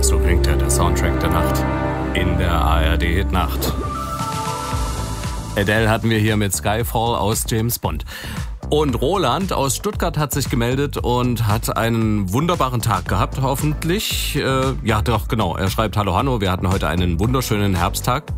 So klingt ja der Soundtrack der Nacht in der ARD-Nacht. Adele hatten wir hier mit Skyfall aus James Bond. Und Roland aus Stuttgart hat sich gemeldet und hat einen wunderbaren Tag gehabt, hoffentlich. Ja, doch, genau. Er schreibt: Hallo Hanno, wir hatten heute einen wunderschönen Herbsttag.